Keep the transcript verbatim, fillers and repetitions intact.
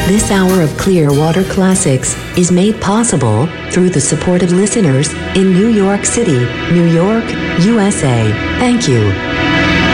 This hour of Clearwater Classics is made possible through the support of listeners in New York City, New York, U S A. Thank you.